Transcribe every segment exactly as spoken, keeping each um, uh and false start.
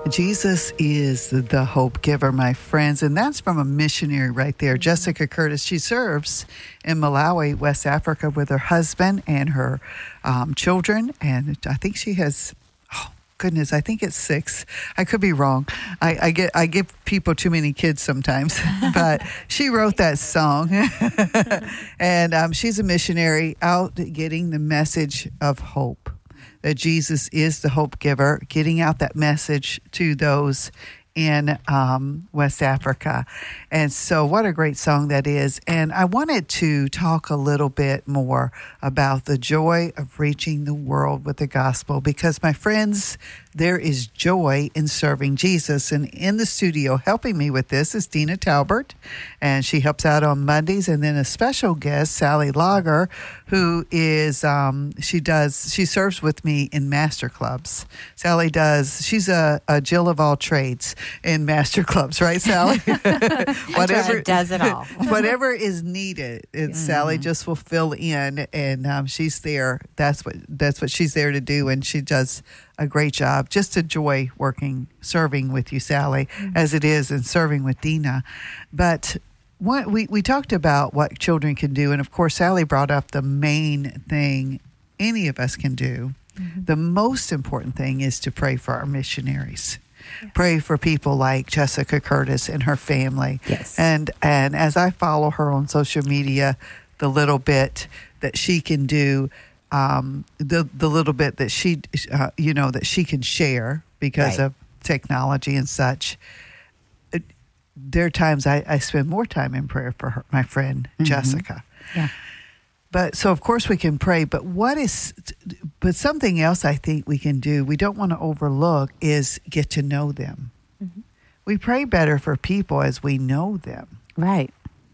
Jesus is the hope giver, my friends. And that's from a missionary right there, mm-hmm. Jessica Curtis. She serves in Malawi, West Africa, with her husband and her um, children. And I think she has, oh, goodness, I think it's six. I could be wrong. I, I get I give people too many kids sometimes. But she wrote that song. And um, she's a missionary out getting the message of hope, that Jesus is the hope giver, getting out that message to those in um, West Africa. And so what a great song that is. And I wanted to talk a little bit more about the joy of reaching the world with the gospel, because, my friends, there is joy in serving Jesus. And in the studio helping me with this is Dina Talbert, and she helps out on Mondays. And then a special guest, Sally Lager, who is, um, she does, she serves with me in master clubs. Sally does, she's a, a Jill of all trades in master clubs, right, Sally? Whatever does it all. Whatever is needed, it's mm-hmm. Sally just will fill in, and um, she's there. That's what that's what she's there to do, and she does a great job. Just a joy working, serving with you, Sally, mm-hmm. as it is, and serving with Dina. But what we we talked about what children can do, and of course, Sally brought up the main thing any of us can do. Mm-hmm. The most important thing is to pray for our missionaries. Yes. Pray for people like Jessica Curtis and her family. Yes. And and as I follow her on social media, the little bit that she can do, um, the the little bit that she, uh, you know, that she can share because right. of technology and such. It, there are times I, I spend more time in prayer for her, my friend mm-hmm. Jessica. Yeah. But so of course we can pray, but what is, but something else I think we can do, we don't want to overlook, is get to know them. Mm-hmm. We pray better for people as we know them. Right.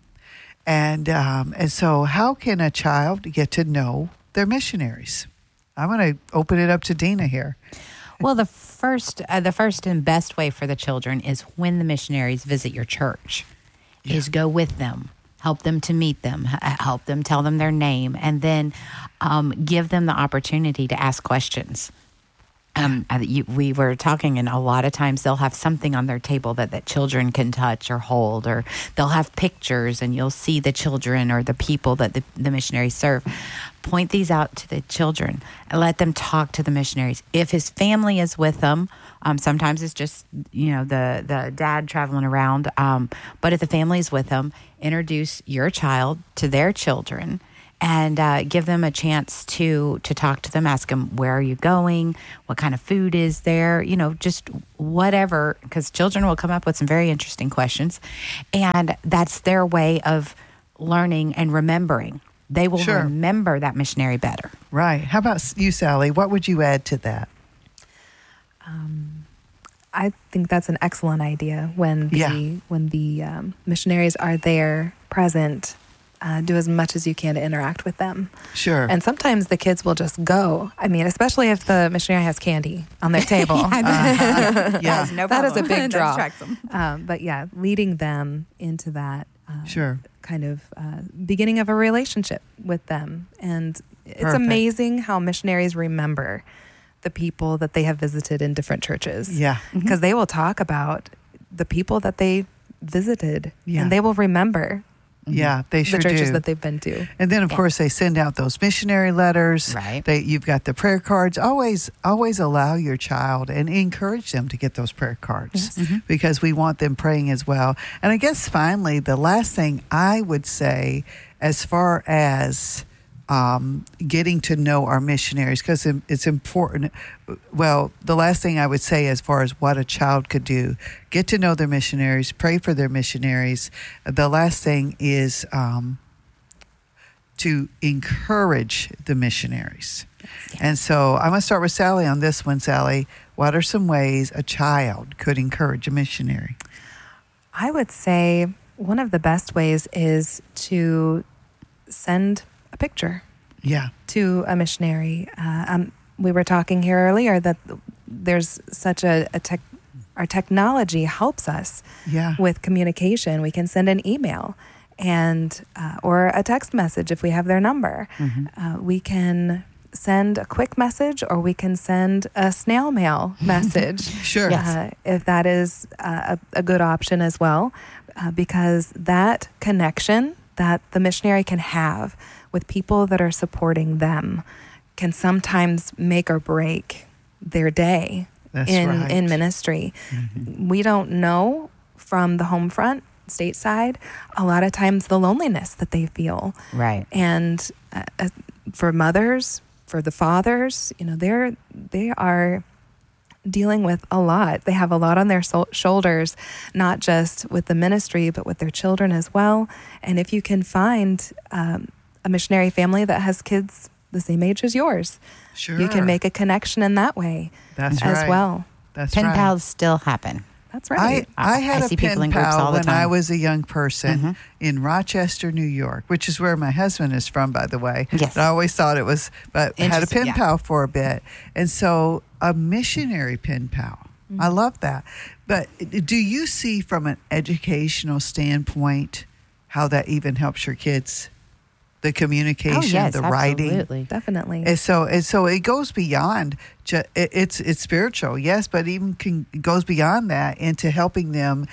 And, um, and so how can a child get to know their missionaries? I'm going to open it up to Dina here. Well, the first, uh, the first and best way for the children is when the missionaries visit your church, yeah. is go with them. Help them to meet them, help them tell them their name, and then um, give them the opportunity to ask questions. Um, you, we were talking, and a lot of times they'll have something on their table that, that children can touch or hold, or they'll have pictures, and you'll see the children or the people that the, the missionaries serve. Point these out to the children and let them talk to the missionaries. If his family is with them, um, sometimes it's just, you know, the, the dad traveling around. Um, but if the family is with them, introduce your child to their children and uh, give them a chance to to talk to them. Ask them, where are you going? What kind of food is there? You know, just whatever, because children will come up with some very interesting questions. And that's their way of learning and remembering. They will sure. remember that missionary better. Right. How about you, Sally? What would you add to that? Um, I think that's an excellent idea. When the yeah. when the um, missionaries are there, present, uh, do as much as you can to interact with them. Sure. And sometimes the kids will just go. I mean, especially if the missionary has candy on their table. yeah, uh-huh. yeah. no that is a big draw. That them. Um, but yeah, leading them into that. Uh, sure. kind of uh, beginning of a relationship with them. And it's Perfect. amazing how missionaries remember the people that they have visited in different churches. Yeah. Because mm-hmm. they will talk about the people that they visited, yeah. and they will remember yeah, they sure the churches do. that they've been to. And then, of yeah. course, they send out those missionary letters. Right. They, you've got the prayer cards. Always, always allow your child and encourage them to get those prayer cards Yes. mm-hmm. because we want them praying as well. And I guess finally, the last thing I would say, as far as um, getting to know our missionaries, because it's important. Well, the last thing I would say as far as what a child could do, get to know their missionaries, pray for their missionaries. The last thing is um, to encourage the missionaries. Yes. And so I'm going to start with Sally on this one. Sally, what are some ways a child could encourage a missionary? I would say one of the best ways is to send a picture Yeah. to a missionary. Uh, um, we were talking here earlier that there's such a, a tech, our technology helps us Yeah. with communication. We can send an email and uh, or a text message if we have their number. Mm-hmm. Uh, we can send a quick message or we can send a snail mail message. Sure. Yes. Uh, if that is uh, a, a good option as well, uh, because that connection that the missionary can have with people that are supporting them can sometimes make or break their day That's in, right. in ministry. Mm-hmm. We don't know from the home front, stateside, a lot of times the loneliness that they feel. Right. And uh, uh, for mothers, for the fathers, you know, they're they are dealing with a lot. They have a lot on their so- shoulders, not just with the ministry, but with their children as well. And if you can find um, a missionary family that has kids the same age as yours, Sure. you can make a connection in that way That's as right. well. That's Pen right. pals still happen. That's right. I, I I had see a people pen in groups all pal the when I time. was a young person Mhm. in Rochester, New York, which is where my husband is from, by the way. Yes. And I always thought it was, but I had a Interesting, pen yeah. pal for a bit. And so a missionary pen pal. Mm-hmm. I love that. But do you see from an educational standpoint how that even helps your kids? The communication, Oh, yes, the writing. absolutely. Definitely. And so, and so it goes beyond. Ju- it, it's it's spiritual, yes, but even can, it goes beyond that into helping them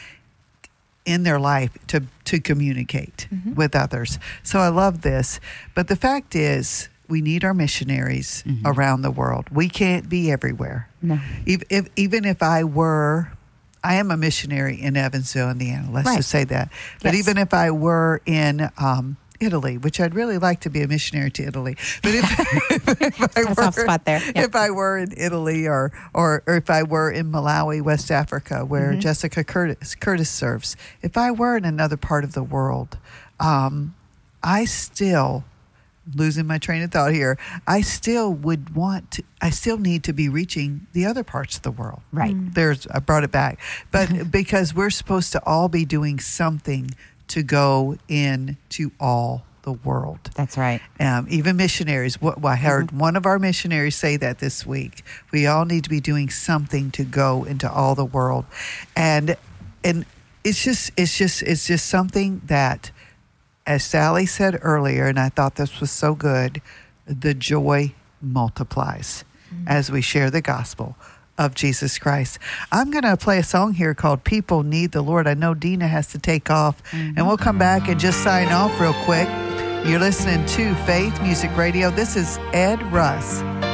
in their life to to communicate Mm-hmm. with others. So I love this. But the fact is, we need our missionaries Mm-hmm. around the world. We can't be everywhere. No. If, if, even if I were, I am a missionary in Evansville, Indiana. Let's Right. just say that. But Yes. even if I were in um, Italy, which I'd really like to be a missionary to Italy, but if, if I Got a soft spot there. Yeah. if I were in Italy or, or or if I were in Malawi, West Africa, where Mm-hmm. Jessica Curtis, Curtis serves, if I were in another part of the world, um, I still. Losing my train of thought here, I still would want to, I still need to be reaching the other parts of the world. Right. There's, I brought it back. But because we're supposed to all be doing something to go into all the world. That's right. Um, even missionaries. What, well, I heard Mm-hmm. one of our missionaries say that this week. We all need to be doing something to go into all the world. And, and it's just, it's just, it's just something that, as Sally said earlier, and I thought this was so good, the joy multiplies mm-hmm. as we share the gospel of Jesus Christ. I'm going to play a song here called People Need the Lord. I know Dina has to take off, mm-hmm. and we'll come back and just sign off real quick. You're listening to Faith Music Radio. This is Ed Russ.